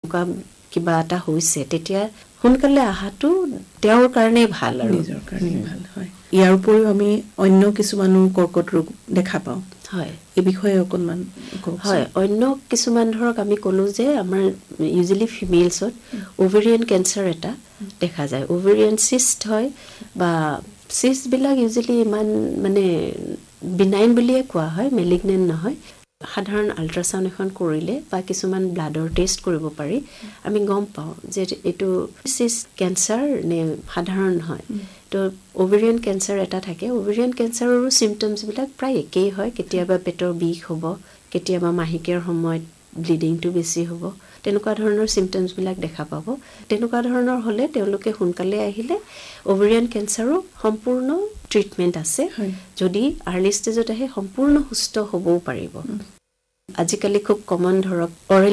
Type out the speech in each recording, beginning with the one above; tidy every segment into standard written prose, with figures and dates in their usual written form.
কিবা এটা হৈছে তেতিয়া সোনকালে আহাটো তেওঁৰ কাৰণে ভাল আৰু নিজৰ কাৰণে ভাল হয় ইয়াৰ উপৰিও আমি অন্য কিছুমান কৰ্কট ৰোগ দেখা পাওঁ হয় এই বিষয়ে অকনমান হয় অন্য কিছুমান ধৰক আমি ক'লো যে আমাৰ ইউজুৱেলি ফিমেলছত ওভেৰিয়ান কেঞ্চাৰ এটা দেখা যায় ওভেৰিয়ান সিস্ট হয় বা সিস্ট বিলাক ইউজুৱেলি ইমান মানে বিনাইন বুলিয়ে কোৱা হয় মেলিগনেন্ট নহয় সাধাৰণ আল্ট্ৰাসাউণ্ড এখন কৰিলে বা কিছুমান ব্লাডৰ টেষ্ট কৰিব পাৰি আমি গম পাওঁ যে এইটো সিস্ট কেঞ্চাৰ নে সাধাৰণ হয় তো ওভেৰিয়ান কেঞ্চাৰ এটা থাকে ওভেৰিয়ান কেঞ্চাৰৰো চিমটমছবিলাক প্ৰায় একেই হয় কেতিয়াবা পেটৰ বিষ হ'ব কেতিয়াবা মাহেকীয়াৰ সময়ত ব্লিডিংটো বেছি হ'ব তেনেকুৱা ধৰণৰ চিমটমছবিলাক দেখা পাব তেনেকুৱা ধৰণৰ হ'লে তেওঁলোকে সোনকালে আহিলে ওভেৰিয়ান কেঞ্চাৰো সম্পূৰ্ণ ট্ৰিটমেণ্ট আছে যদি আৰ্লি ষ্টেজত আহে সম্পূৰ্ণ সুস্থ হ'বও পাৰিব আজিকালি খুব কমন ধৰক অৰেল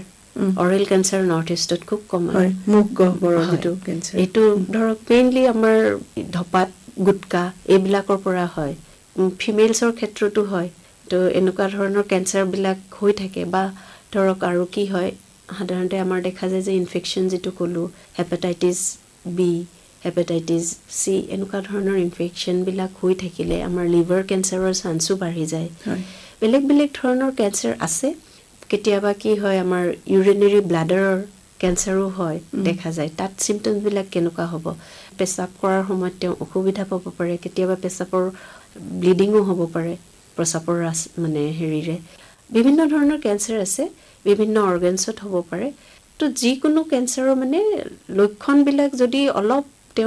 কেঞ্চাৰ নৰ্থ ইষ্টত খুব কমন মুখ গহ্বৰৰ যিটো কেঞ্চাৰ এইটো ধৰক মেইনলি আমাৰ ধপাত গুটকা এইবিলাকৰ পৰা হয় ফিমেলছৰ ক্ষেত্ৰতো হয় তো এনেকুৱা ধৰণৰ কেঞ্চাৰবিলাক হৈ থাকে বা ধৰক আৰু কি হয় সাধাৰণতে আমাৰ দেখা যায় যে ইনফেকশ্যন যিটো ক'লোঁ হেপাটাইটিছ বি হেপাটাইটিছ চি এনেকুৱা ধৰণৰ ইনফেকশ্যনবিলাক হৈ থাকিলে আমাৰ লিভাৰ কেঞ্চাৰৰ চান্সো বাঢ়ি যায় বেলেগ বেলেগ ধৰণৰ কেঞ্চাৰ আছে কেতিয়াবা কি হয় আমাৰ ইউৰিনেৰী ব্লাডাৰৰ কেঞ্চাৰো হয় দেখা যায় তাত চিমটমছবিলাক কেনেকুৱা হ'ব পেচাব কৰাৰ সময়ত তেওঁ অসুবিধা পাব পাৰে কেতিয়াবা পেচাবৰ ব্লিডিঙো হ'ব পাৰে প্ৰস্ৰাৱৰ মানে হেৰিৰে বিভিন্ন ধৰণৰ কেঞ্চাৰ আছে বিভিন্ন অৰ্গেনছত হ'ব পাৰে তো যিকোনো কেঞ্চাৰৰ মানে লক্ষণবিলাক যদি অলপ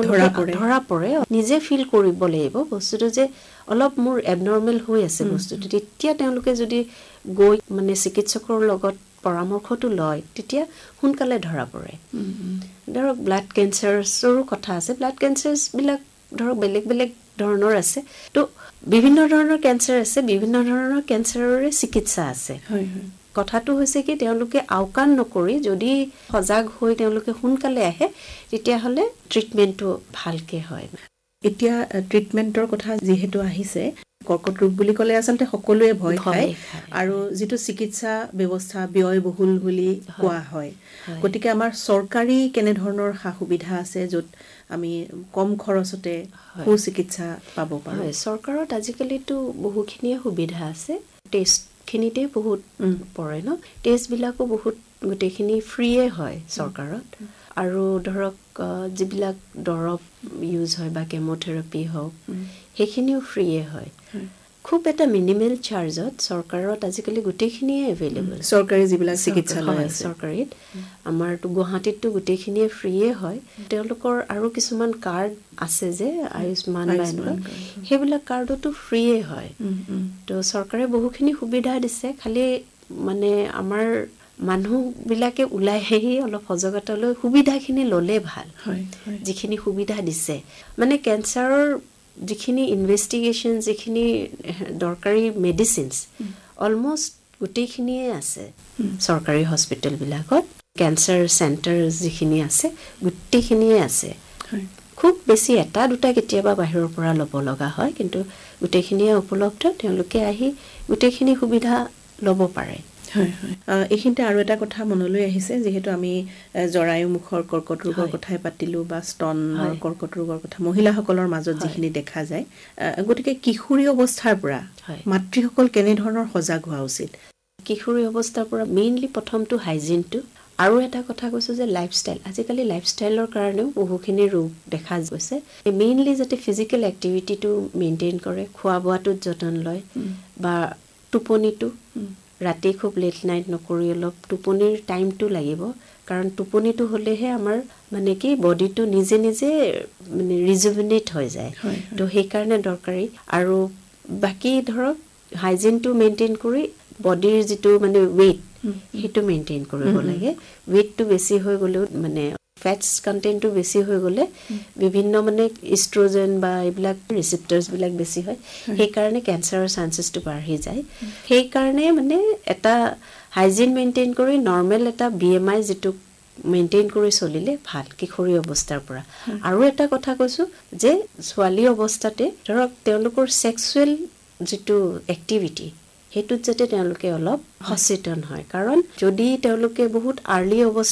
ধৰা পৰে নিজে ফিল কৰিব লাগিব বস্তুটো যে অলপ মোৰ এবনৰ্মেল হৈ আছে বস্তুটো তেতিয়া তেওঁলোকে যদি গৈ মানে চিকিৎসকৰ লগত পৰামৰ্শটো লয় তেতিয়া সোনকালে ধৰা পৰে ধৰক ব্লাড কেঞ্চাৰছৰো কথা আছে ব্লাড কেঞ্চাৰছবিলাক ধৰক বেলেগ বেলেগ ধৰণৰ আছে তো বিভিন্ন ধৰণৰ কেঞ্চাৰ আছে বিভিন্ন ধৰণৰ কেঞ্চাৰৰে চিকিৎসা আছে কথাটো হৈছে কি তেওঁলোকে আওকাণ নকৰি যদি সজাগ হৈ তেওঁলোকে সোনকালে আহে তেতিয়াহ'লে ট্ৰিটমেণ্টটো ভালকে হয় এতিয়া ট্ৰিটমেণ্টৰ কথা যিহেতু আহিছে কৰ্কট ৰোগ বুলি ক'লে আচলতে সকলোৱে ভয় খায় আৰু যিটো চিকিৎসা ব্যৱস্থা ব্যয়বহুল বুলি কোৱা হয় গতিকে আমাৰ চৰকাৰী কেনেধৰণৰ সা-সুবিধা আছে য'ত আমি কম খৰচতে সুচিকিৎসা পাব পাৰোঁ চৰকাৰত আজিকালিতো বহুখিনিয়ে সুবিধা আছে টেষ্টখিনিতে বহুত পৰে ন টেষ্টবিলাকো বহুত গোটেইখিনি ফ্ৰীয়ে হয় চৰকাৰত আৰু ধৰক যিবিলাক দৰৱ ইউজ হয় বা কেমোথেৰাপি হওক সেইখিনিও ফ্ৰীয়ে হয় খুব এটা মিনিমেল চাৰ্জত চৰকাৰত আজিকালি গোটেইখিনিয়ে এভেইলেবল চৰকাৰী যিবিলাক চিকিৎসালয় আছে চৰকাৰীত আমাৰতো গুৱাহাটীততো গোটেইখিনিয়ে ফ্ৰীয়ে হয় তেওঁলোকৰ আৰু কিছুমান কাৰ্ড আছে যে আয়ুষ্মান বা এনেকুৱা সেইবিলাক কাৰ্ডতো ফ্ৰীয়ে হয় তো চৰকাৰে বহুখিনি সুবিধা দিছে খালি মানে আমাৰ মানুহবিলাকে ওলাই আহি অলপ সজাগতা লৈ সুবিধাখিনি ল'লে ভাল যিখিনি সুবিধা দিছে মানে কেঞ্চাৰৰ যিখিনি ইনভেষ্টিগেশ্যন যিখিনি দৰকাৰী মেডিচিনছ অলমষ্ট গোটেইখিনিয়ে আছে চৰকাৰী হস্পিটেলবিলাকত কেঞ্চাৰ চেণ্টাৰ যিখিনি আছে গোটেইখিনিয়ে আছে খুব বেছি এটা দুটা কেতিয়াবা বাহিৰৰ পৰা ল'ব লগা হয় কিন্তু গোটেইখিনিয়ে উপলব্ধ তেওঁলোকে আহি গোটেইখিনি সুবিধা ল'ব পাৰে এইখিনিতে আৰু এটা কথা মনলৈ আহিছে যিহেতু আমি জৰায়ুমুখৰ কৰ্কট ৰোগৰ কথাই পাতিলোঁ বা স্তনৰ কৰ্কট ৰোগৰ কথা মহিলাসকলৰ মাজত যিখিনি দেখা যায় গতিকে কিশোৰী অৱস্থাৰ পৰা মাতৃসকল কেনেধৰণৰ সজাগ হোৱা উচিত কিশোৰী অৱস্থাৰ পৰা মেইনলি প্ৰথমটো হাইজিনটো আৰু এটা কথা কৈছোঁ যে লাইফষ্টাইল আজিকালি লাইফষ্টাইলৰ কাৰণেও বহুখিনি ৰোগ দেখা গৈছে মেইনলি যাতে ফিজিকেল এক্টিভিটিটো মেইনটেইন কৰে খোৱা বোৱাটোত যতন লয় বা টোপনিটো ৰাতি খুব লেট নাইট নকৰি অলপ টোপনিৰ টাইমটো লাগিব কাৰণ টোপনিটো হ'লেহে আমাৰ মানে কি বডিটো নিজে নিজে মানে ৰিজুভিনেট হৈ যায় তো সেইকাৰণে দৰকাৰী আৰু বাকী ধৰক হাইজিনটো মেইনটেইন কৰি বডিৰ যিটো মানে ৱেইট সেইটো মেইনটেইন কৰিব লাগে ৱেইটটো বেছি হৈ গ'লেও মানে ফেটছ কণ্টেণ্টটো বেছি হৈ গ'লে বিভিন্ন মানে ইষ্ট্ৰজেন বা এইবিলাক ৰিচেপ্টৰ্ছবিলাক বেছি হয় সেইকাৰণে কেঞ্চাৰৰ চান্সেছটো বাঢ়ি যায় সেইকাৰণে মানে এটা হাইজিন মেইনটেইন কৰি নৰ্মেল এটা BMI যিটো মেইনটেইন কৰি চলিলে ভাল কিশোৰী অৱস্থাৰ পৰা আৰু এটা কথা কৈছোঁ যে ছোৱালী অৱস্থাতে ধৰক তেওঁলোকৰ ছেক্সুৱেল যিটো এক্টিভিটি সেইটোত যাতে তেওঁলোকে অলপ সচেতন হয় কাৰণ যদি তেওঁলোকে বহুত আৰ্লি অৱস্থা